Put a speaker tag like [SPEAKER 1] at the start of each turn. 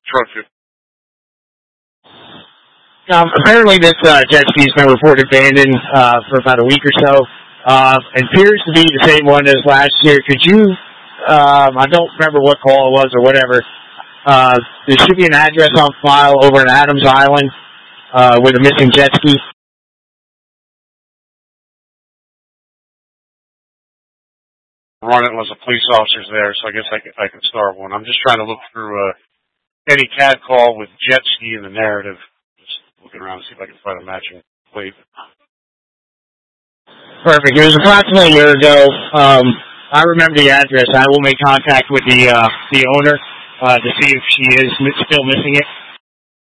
[SPEAKER 1] Trophy.
[SPEAKER 2] Apparently this jet ski's been reported abandoned for about a week or so. It appears to be the same one as last year. Could you, I don't remember what call it was or whatever, there should be an address on file over in Adams Island with a missing jet ski.
[SPEAKER 1] Run it unless a police officer's there, so I guess I can start one. I'm just trying to look through any CAD call with jet ski in the narrative. Just looking around to see if I can find a matching plate.
[SPEAKER 2] Perfect. It was approximately a year ago. I remember the address. I will make contact with the owner to see if she is still missing it.